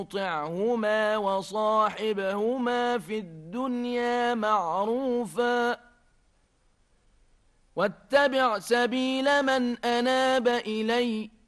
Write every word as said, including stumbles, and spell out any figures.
تطعهما وصاحبهما في الدنيا معروفا واتبع سبيل من أناب إلي